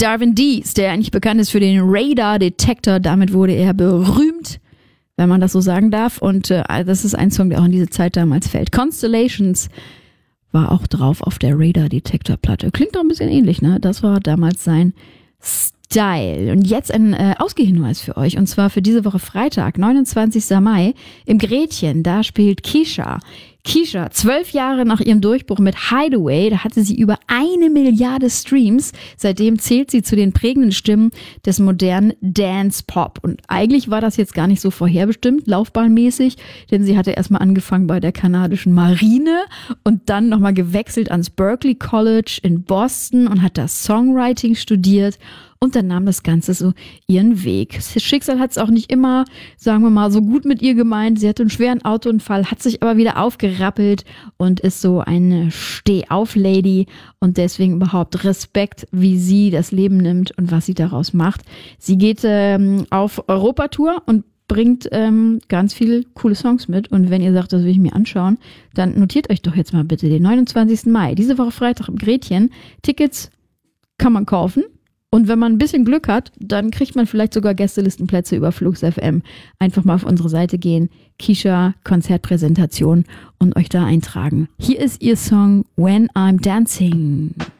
Darwin Dees, der eigentlich bekannt ist für den Radar-Detektor. Damit wurde er berühmt, wenn man das so sagen darf. Und das ist ein Song, der auch in diese Zeit damals fällt. Constellations war auch drauf auf der Radar-Detektor-Platte. Klingt doch ein bisschen ähnlich, ne? Das war damals sein Style. Und jetzt ein Ausgehhinweis für euch. Und zwar für diese Woche Freitag, 29. Mai, im Gretchen. Da spielt Kesha. Kesha, 12 Jahre nach ihrem Durchbruch mit Hideaway, da hatte sie über 1 Milliarde Streams. Seitdem zählt sie zu den prägenden Stimmen des modernen Dance-Pop. Und eigentlich war das jetzt gar nicht so vorherbestimmt, laufbahnmäßig, denn sie hatte erstmal angefangen bei der kanadischen Marine und dann nochmal gewechselt ans Berklee College in Boston und hat da Songwriting studiert. Und dann nahm das Ganze so ihren Weg. Das Schicksal hat es auch nicht immer, sagen wir mal, so gut mit ihr gemeint. Sie hatte einen schweren Autounfall, hat sich aber wieder aufgerappelt und ist so eine Steh-auf-Lady. Und deswegen überhaupt Respekt, wie sie das Leben nimmt und was sie daraus macht. Sie geht auf Europatour und bringt ganz viele coole Songs mit. Und wenn ihr sagt, das will ich mir anschauen, dann notiert euch doch jetzt mal bitte den 29. Mai. Diese Woche Freitag im Gretchen. Tickets kann man kaufen. Und wenn man ein bisschen Glück hat, dann kriegt man vielleicht sogar Gästelistenplätze über Flux FM. Einfach mal auf unsere Seite gehen, Kesha Konzertpräsentation und euch da eintragen. Hier ist ihr Song When I'm Dancing.